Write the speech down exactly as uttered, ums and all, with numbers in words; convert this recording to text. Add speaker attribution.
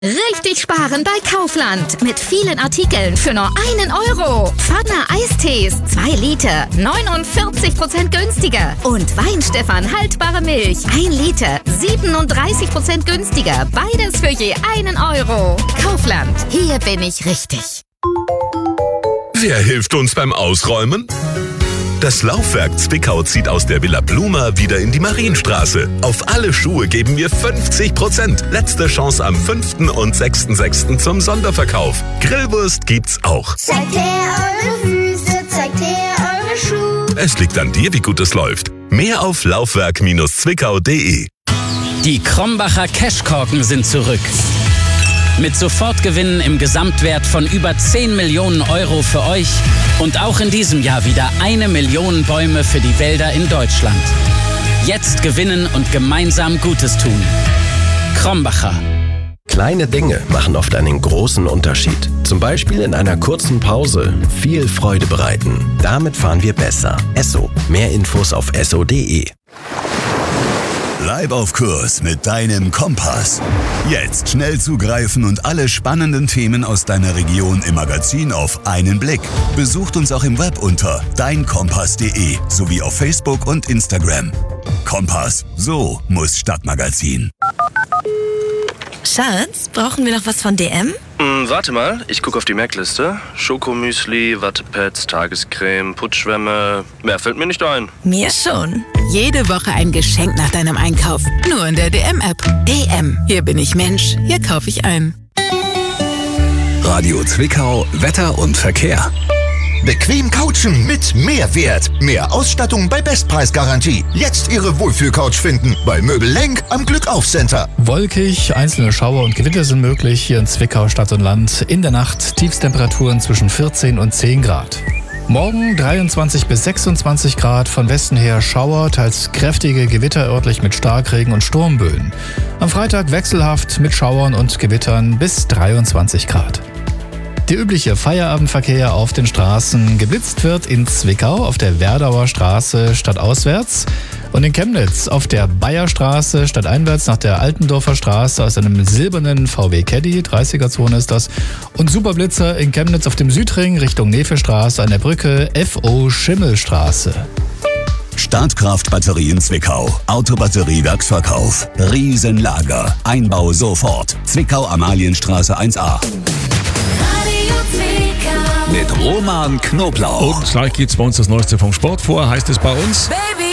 Speaker 1: Richtig sparen bei Kaufland. Mit vielen Artikeln für nur einen Euro. Pfanne Eistees, zwei Liter, neunundvierzig Prozent günstiger. Und Weinstefan haltbare Milch, ein Liter, siebenunddreißig Prozent günstiger. Beides für je einen Euro. Kaufland, hier bin ich richtig.
Speaker 2: Wer hilft uns beim Ausräumen? Das Laufwerk Zwickau zieht aus der Villa Bluma wieder in die Marienstraße. Auf alle Schuhe geben wir fünfzig Prozent. Letzte Chance am fünften und sechsten sechsten zum Sonderverkauf. Grillwurst gibt's auch.
Speaker 3: Zeigt her eure Füße, zeigt her eure Schuhe.
Speaker 2: Es liegt an dir, wie gut es läuft. Mehr auf laufwerk Zwickau punkt de.
Speaker 4: Die Krombacher Cashkorken sind zurück. Mit Sofortgewinnen im Gesamtwert von über zehn Millionen Euro für euch und auch in diesem Jahr wieder eine Million Bäume für die Wälder in Deutschland. Jetzt gewinnen und gemeinsam Gutes tun. Krombacher.
Speaker 5: Kleine Dinge machen oft einen großen Unterschied. Zum Beispiel in einer kurzen Pause viel Freude bereiten. Damit fahren wir besser. Esso. Mehr Infos auf esso punkt de.
Speaker 6: Bleib auf Kurs mit deinem Kompass. Jetzt schnell zugreifen und alle spannenden Themen aus deiner Region im Magazin auf einen Blick. Besucht uns auch im Web unter dein kompass punkt de sowie auf Facebook und Instagram. Kompass, so muss Stadtmagazin.
Speaker 7: Schatz, brauchen wir noch was von D M?
Speaker 8: Hm, warte mal, ich gucke auf die Merkliste. Schokomüsli, Wattepads, Tagescreme, Putzschwämme. Mehr fällt mir nicht ein.
Speaker 7: Mir schon.
Speaker 9: Jede Woche ein Geschenk nach deinem Einkauf. Nur in der D M-App. D M. Hier bin ich Mensch. Hier kaufe ich ein.
Speaker 6: Radio Zwickau, Wetter und Verkehr.
Speaker 10: Bequem couchen mit Mehrwert. Mehr Ausstattung bei Bestpreisgarantie. Jetzt Ihre Wohlfühlcouch finden bei Möbel Lenk am Glückauf-Center.
Speaker 11: Wolkig, einzelne Schauer und Gewitter sind möglich hier in Zwickau Stadt und Land. In der Nacht Tiefstemperaturen zwischen vierzehn und zehn Grad. Morgen dreiundzwanzig bis sechsundzwanzig Grad, von Westen her Schauer, teils kräftige Gewitter örtlich mit Starkregen und Sturmböen. Am Freitag wechselhaft mit Schauern und Gewittern bis dreiundzwanzig Grad. Der übliche Feierabendverkehr auf den Straßen. Geblitzt wird in Zwickau auf der Werdauer Straße stadtauswärts und in Chemnitz auf der Bayerstraße stadteinwärts nach der Altendorfer Straße aus einem silbernen V W Caddy, dreißiger-Zone ist das, und Superblitzer in Chemnitz auf dem Südring Richtung Nefelstraße an der Brücke F O Schimmelstraße.
Speaker 6: Startkraft Batterie in Zwickau. Autobatterie-Werksverkauf. Riesenlager. Einbau sofort. Zwickau Amalienstraße eins a. Mit Roman Knoblauch.
Speaker 12: Und gleich geht's bei uns das Neueste vom Sport vor, heißt es bei uns.
Speaker 9: Baby!